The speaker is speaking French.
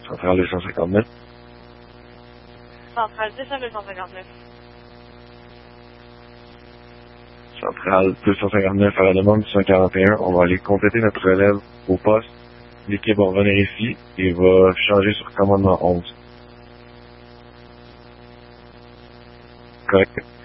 Centrale 259. Centrale 259. Centrale 259 à la demande du 141. On va aller compléter notre relève au poste. L'équipe va revenir ici et va changer sur commandement 11. Correct.